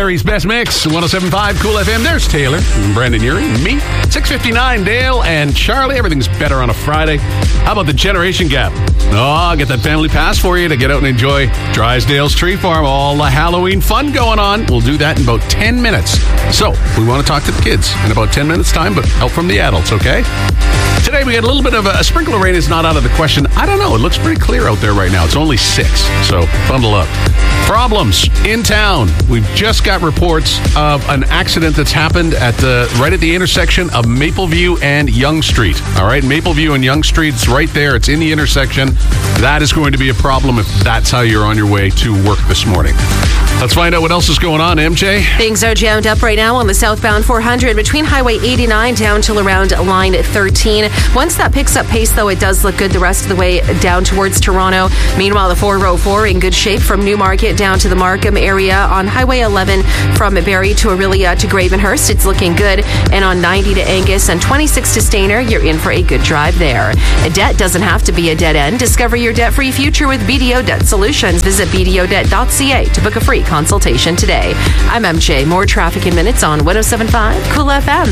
Barry's Best Mix, 107.5 Cool FM. There's Taylor, Brandon Urie, me, 6:59, Dale, and Charlie. Everything's better on a Friday. How about the Generation Gap? Oh, I'll get that family pass for you to get out and enjoy Drysdale's Tree Farm. All the Halloween fun going on. We'll do that in about 10 minutes. So, we want to talk to the kids in about 10 minutes' time, but help from the adults, okay? Today, we got a little bit of a sprinkle of rain is not out of the question. I don't know. It looks pretty clear out there right now. It's only 6, so bundle up. Problems in town. We've just got reports of an accident that's happened right at the intersection of Mapleview and Yonge Street. All right, Mapleview and Yonge Street, it's right there. It's in the intersection. That is going to be a problem if that's how you're on your way to work this morning. Let's find out what else is going on, MJ. Things are jammed up right now on the southbound 400 between Highway 89 down till around line 13. Once that picks up pace, though, it does look good the rest of the way down towards Toronto. Meanwhile, the 404 in good shape from Newmarket down to the Markham area. On Highway 11 from Barrie to Orillia to Gravenhurst, it's looking good. And on 90 to Angus and 26 to Stayner, you're in for a good drive there. A debt doesn't have to be a dead end. Discover your debt-free future with BDO Debt Solutions. Visit bdodebt.ca to book a free consultation today. I'm MJ. More traffic in minutes on 107.5 Cool FM.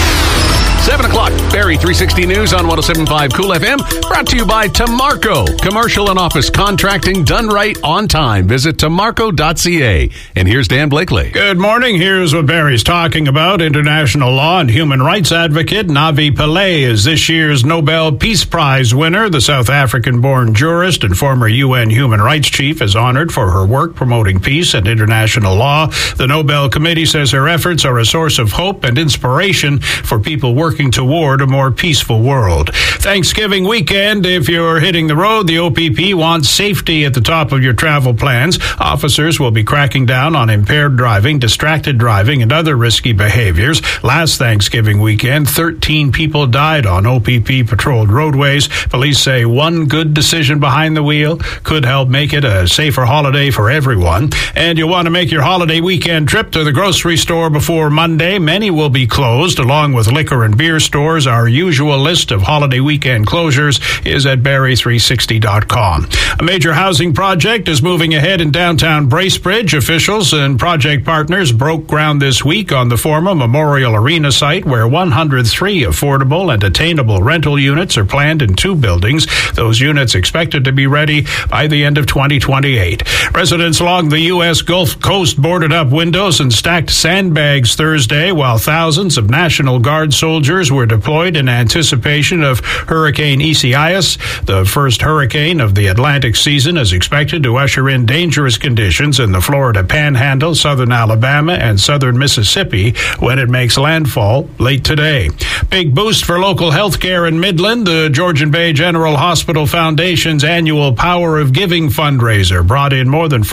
7 o'clock, Barrie 360 News on 107.5 Cool FM. Brought to you by Tamarco. Commercial and office contracting done right on time. Visit tamarco.ca. And here's Dan Blakely. Good morning. Here's what Barrie's talking about. International law and human rights advocate Navi Pillay is this year's Nobel Peace Prize winner. The South African-born jurist and former UN human rights chief is honored for her work promoting peace and international law. The Nobel Committee says her efforts are a source of hope and inspiration for people working toward a more peaceful world. Thanksgiving weekend, if you're hitting the road, the OPP wants safety at the top of your travel plans. Officers will be cracking down on impaired driving, distracted driving, and other risky behaviors. Last Thanksgiving weekend, 13 people died on OPP-patrolled roadways. Police say one good decision behind the wheel could help make it a safer holiday for everyone. And you'll want to make your holiday weekend trip to the grocery store before Monday. Many will be closed, along with liquor and beer stores. Our usual list of holiday weekend closures is at Barrie360.com. A major housing project is moving ahead in downtown Bracebridge. Officials and project partners broke ground this week on the former Memorial Arena site, where 103 affordable and attainable rental units are planned in 2 buildings. Those units expected to be ready by the end of 2028. Residents along the U.S. Gulf Coast boarded up windows and stacked sandbags Thursday, while thousands of National Guard soldiers were deployed in anticipation of Hurricane Isaias. The first hurricane of the Atlantic season is expected to usher in dangerous conditions in the Florida Panhandle, southern Alabama, and southern Mississippi when it makes landfall late today. Big boost for local health care in Midland. The Georgian Bay General Hospital Foundation's annual Power of Giving fundraiser brought in more than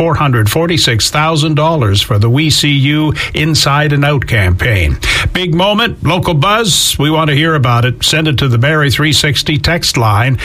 $446,000 for the We See You Inside and Out campaign. Big moment, local buzz. We want to hear about it. Send it to the Barrie 360 text line,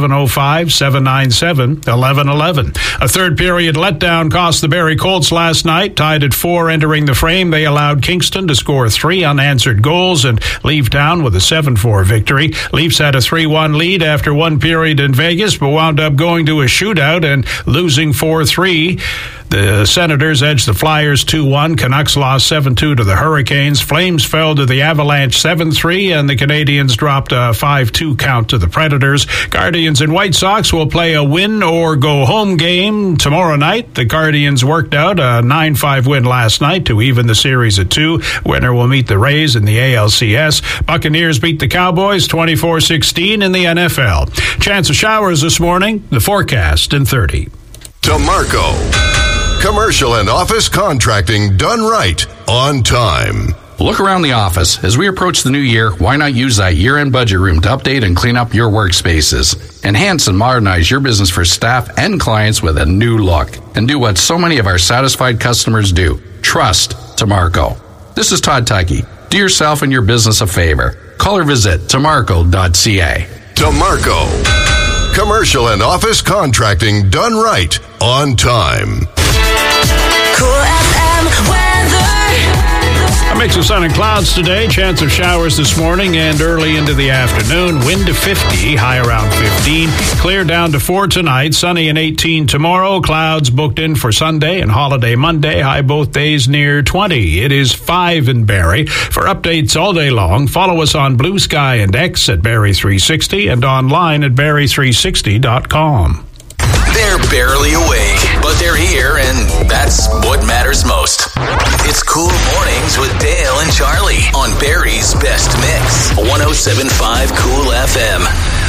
705-797-1111. A third period letdown cost the Barrie Colts last night. Tied at 4 entering the frame, they allowed Kingston to score 3 unanswered goals and leave town with a 7-4 victory. Leafs had a 3-1 lead after 1 period in Vegas, but wound up going to a shootout and losing 4-3. The Senators edged the Flyers 2-1. Canucks lost 7-2 to the Hurricanes. Flames fell to the Avalanche 7-3, and the Canadiens dropped a 5-2 count to the Predators. Guardians and White Sox will play a win-or-go-home game tomorrow night. The Guardians worked out a 9-5 win last night to even the series at 2. Winner will meet the Rays in the ALCS. Buccaneers beat the Cowboys 24-16 in the NFL. Chance of showers this morning. The forecast in 30. Tamarco. Commercial and office contracting done right on time. Look around the office. As we approach the new year, why not use that year-end budget room to update and clean up your workspaces? Enhance and modernize your business for staff and clients with a new look. And do what so many of our satisfied customers do. Trust Tamarco. This is Todd Tuckey. Do yourself and your business a favor. Call or visit tamarco.ca. Tamarco. Commercial and office contracting done right on time. A mix Mix of sun and clouds today. Chance of showers this morning and early into the afternoon. Wind to 50, high around 15. Clear down to 4 tonight. Sunny and 18 tomorrow. Clouds booked in for Sunday and holiday Monday. High both days near 20. It is 5 in Barrie. For updates all day long, follow us on Blue Sky and X at Barrie360 and online at Barrie360.com. They're barely awake, but they're here, and that's what matters most. It's Cool Mornings with Dale and Charlie on Barrie's Best Mix, 107.5 Cool FM.